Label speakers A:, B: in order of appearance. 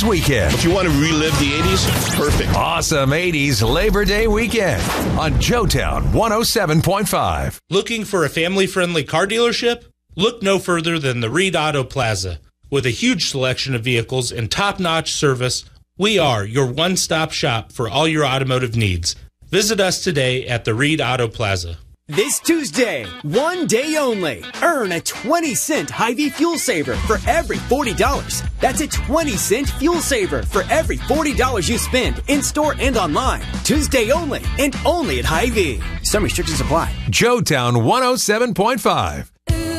A: 80s weekend.
B: If you want to relive the 80s, perfect.
A: Awesome 80s Labor Day weekend on Joetown 107.5.
C: Looking for a family-friendly car dealership? Look no further than the Reed Auto Plaza. With a huge selection of vehicles and top-notch service, we are your one-stop shop for all your automotive needs. Visit us today at the Reed Auto Plaza.
D: This Tuesday, one day only, earn a 20-cent Hy-Vee fuel saver for every $40. That's a 20-cent fuel saver for every $40 you spend in-store and online. Tuesday only, and only at Hy-Vee. Some restrictions apply.
A: Joetown 107.5.